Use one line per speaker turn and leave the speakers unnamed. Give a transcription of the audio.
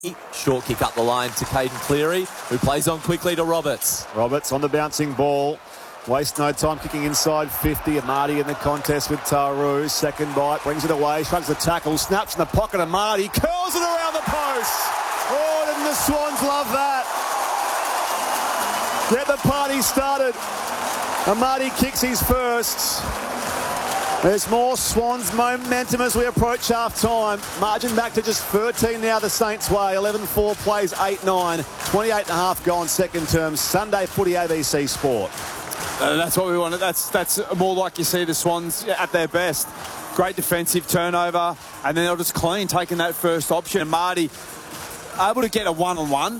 Short kick up the line to Caden Cleary, who plays on quickly to Roberts.
Roberts on the bouncing ball. Waste no time kicking inside 50. Amati in the contest with Taru. Second bite, brings it away, shrugs the tackle, snaps in the pocket of Amati, curls it around the post. Oh, didn't the Swans love that? Get the party started. Amati kicks his first. There's more Swans momentum as we approach half-time. Margin back to just 13 now the Saints' way. 11-4 plays 8-9. 28.5 gone second term. Sunday Footy ABC Sport.
That's what we wanted. That's more like you see the Swans at their best. Great defensive turnover, and then they'll just clean taking that first option. And Marty able to get a one-on-one